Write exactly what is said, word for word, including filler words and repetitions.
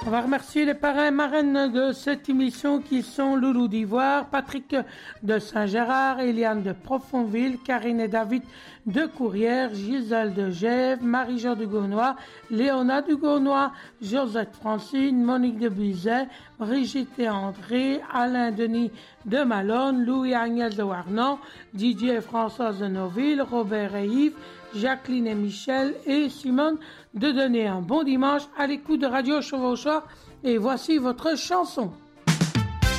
On va remercier les parrains et marraines de cette émission qui sont Loulou d'Ivoire, Patrick de Saint-Gérard, Eliane de Profonville, Karine et David de Courrières, Gisèle de Gèves, Marie-Jean de Gournois, Léona du Gournois, Josette Francine, Monique de Buzet, Brigitte et André, Alain Denis de Malone, Louis Agnès de Warnan, Didier et Françoise de Noville, Robert et Yves, Jacqueline et Michel et Simone de donner un bon dimanche à l'écoute de Radio Chevauchoir et voici votre chanson.